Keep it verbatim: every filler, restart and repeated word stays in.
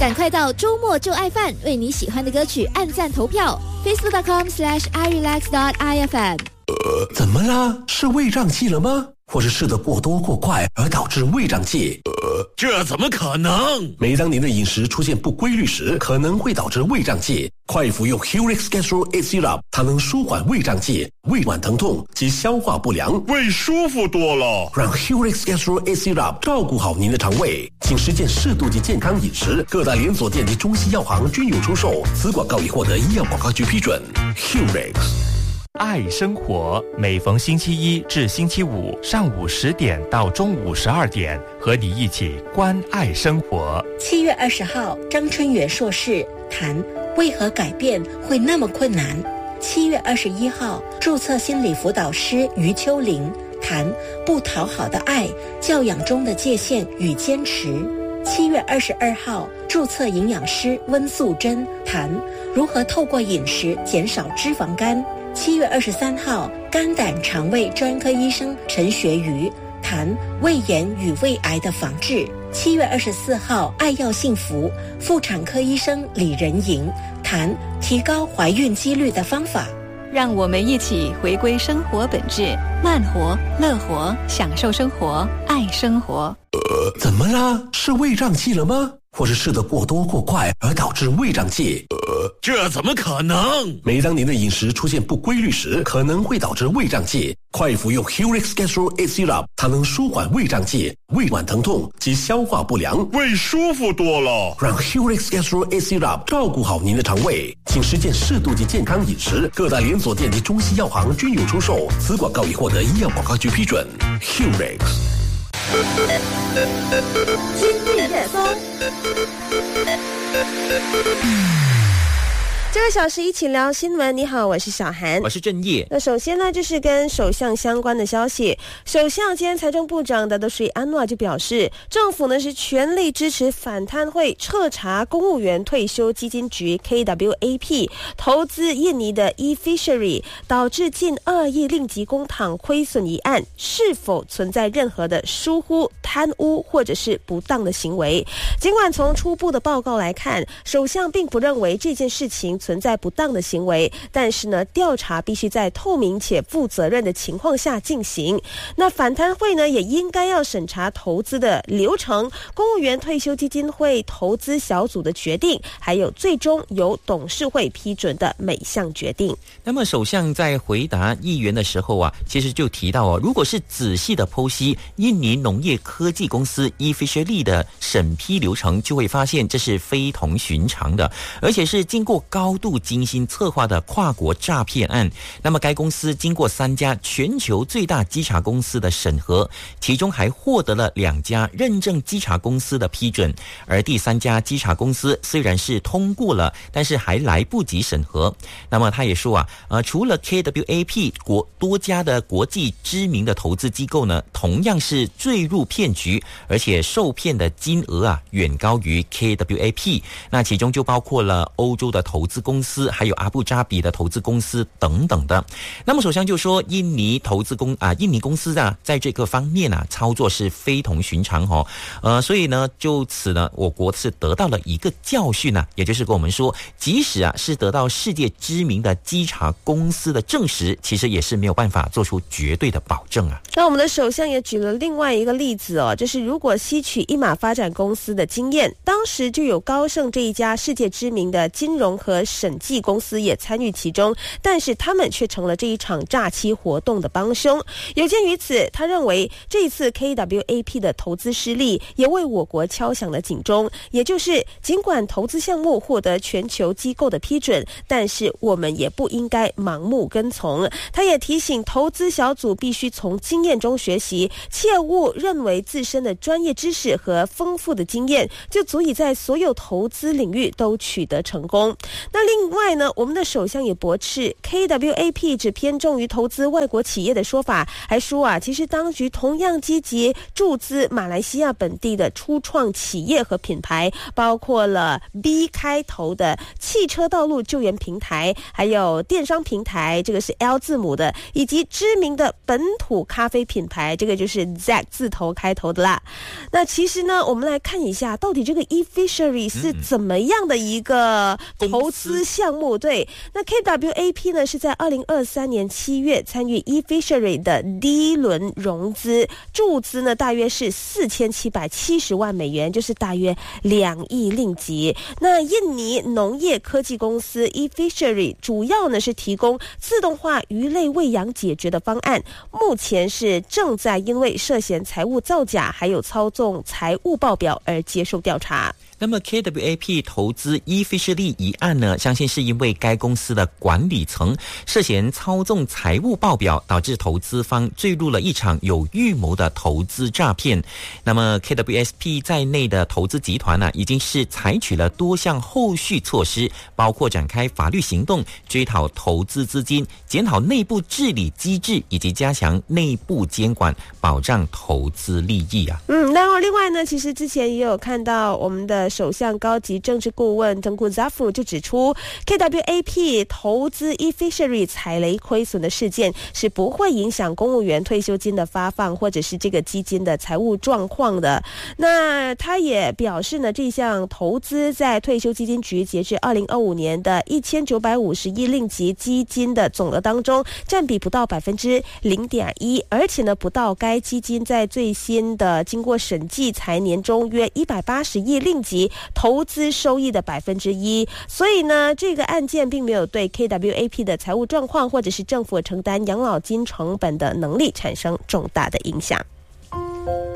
赶快到周末就爱饭，为你喜欢的歌曲按赞投票 facebook.com slash irelax.ifm。 呃，怎么啦？是胃胀气了吗？或是吃得过多过快而导致胃胀气？ 呃，这怎么可能？ 每当您的饮食出现不规律时，可能会导致胃胀气。快服用 Helix Gastro eight Syrup， 它能舒缓胃胀气、胃脘疼痛及消化不良， 胃舒服多了。 让 Helix Gastro eight Syrup 照顾好您的肠胃，请实践适度及健康饮食。各大连锁店及中西药行均有出售。此广告已获得医药广告局批准。Helix。 爱生活，每逢星期一至星期五上午十点到中午十二点，和你一起关爱生活。 七月二十号，张春元硕士谈为何改变会那么困难。七月二十一号，注册心理辅导师余秋玲谈不讨好的爱，教养中的界限与坚持。七月二十二号，注册营养师温素珍谈如何透过饮食减少脂肪肝。七月二十三号，肝胆肠胃专科医生陈学瑜谈胃炎与胃癌的防治。七月二十四号，爱要幸福妇产科医生李仁莹谈提高怀孕几率的方法。 让我们一起回归生活本质，慢活、乐活，享受生活，爱生活。 呃，怎么啦？是胃胀气了吗？或是吃得过多过快而导致胃胀气？ 呃，这怎么可能？ 每当您的饮食出现不规律时，可能会导致胃胀气。快服用 Helix Gastro eight Syrup， 它能舒缓胃胀气、胃脘疼痛及消化不良， 胃舒服多了。 让 Helix Gastro eight Syrup 照顾好您的肠胃，请实践适度及健康饮食。各大连锁店及中西药行均有出售。此广告已获得医药广告局批准。Helix。 今日热搜。这个小时一起聊新闻。你好，我是小韩， 我是郑业。 那首先呢，就是跟首相相关的消息。首相兼财政部长达德水安诺就表示，政府呢是全力支持反贪会彻查公务员退休基金局 K W A P 投资印尼的 eFishery 导致近二亿令吉公帑亏损一案，是否存在任何的疏忽、贪污或者是不当的行为。尽管从初步的报告来看，首相并不认为这件事情存在不当的行为，但是呢，调查必须在透明且负责任的情况下进行。那反贪会呢，也应该要审查投资的流程、公务员退休基金会投资小组的决定，还有最终由董事会批准的每项决定。 那么首相在回答议员的时候啊，其实就提到哦，如果是仔细的剖析印尼农业科技公司 eFishery 的审批流程，就会发现这是非同寻常的，而且是经过高度精心策划的跨国诈骗案。那么该公司经过三家全球最大稽查公司的审核，其中还获得了两家认证稽查公司的批准，而第三家稽查公司虽然是通过了，但是还来不及审核。那么他也说啊，呃，除了 K W A P 国多家的国际知名的投资机构呢，同样是坠入骗局，而且受骗的金额啊远高于 K W A P。那其中就包括了欧洲的投资公司，还有阿布扎比的投资公司等等的。那么首相就说，印尼投资公啊，印尼公司啊，在这个方面啊，操作是非同寻常哦。呃，所以呢，就此呢，我国是得到了一个教训啊，也就是跟我们说，即使啊是得到世界知名的稽查公司的证实，其实也是没有办法做出绝对的保证啊。 那我们的首相也举了另外一个例子哦，就是如果吸取一马发展公司的经验，当时就有高盛这一家世界知名的金融和审计公司也参与其中，但是他们却成了这一场诈欺活动的帮凶。有鉴于此，他认为这一次 K W A P 的投资失利也为我国敲响了警钟，也就是尽管投资项目获得全球机构的批准，但是我们也不应该盲目跟从。他也提醒投资小组必须从经验中学习，切勿认为自身的专业知识和丰富的经验就足以在所有投资领域都取得成功。那那另外呢，我们的首相也驳斥 K W A P 只偏重于投资外国企业的说法，还说啊，其实当局同样积极注资马来西亚本地的初创企业和品牌，包括了 B 开头的汽车道路救援平台，还有电商平台，这个是 L 字母的，以及知名的本土咖啡品牌，这个就是 Z 字头开头的啦。那其实呢，我们来看一下，到底这个 eFishery 是怎么样的一个投资项目？对，那 K W A P 呢是在二零二三年七月参与 eFishery 的第一轮融资，注资呢大约是四千七百七十万美元，就是大约两亿令吉。那印尼农业科技公司 eFishery 主要呢是提供自动化鱼类喂养解决的方案，目前是正在因为涉嫌财务造假还有操纵财务报表而接受调查。 那么 K W A P 投资 eFishery 一案呢，相信是因为该公司的管理层涉嫌操纵财务报表，导致投资方坠入了一场有预谋的投资诈骗。那么 K W A P 在内的投资集团呢、啊，已经是采取了多项后续措施，包括展开法律行动，追讨投资资金，检讨内部治理机制，以及加强内部监管，保障投资利益啊。 嗯，然后另外呢，其实之前也有看到我们的首相高级政治顾问登古扎夫就指出 ，K W A P 投资 eFishery 踩雷亏损的事件是不会影响公务员退休金的发放或者是这个基金的财务状况的。那他也表示呢，这项投资在退休基金局截至二零二五年的一千九百五十亿令吉基金的总额当中，占比不到百分之零点一，而且呢，不到该基金在最新的经过审计财年中约一百八十亿令吉投资收益的百分之一，所以呢，这个案件并没有对 K W A P 的财务状况或者是政府承担养老金成本的能力产生重大的影响。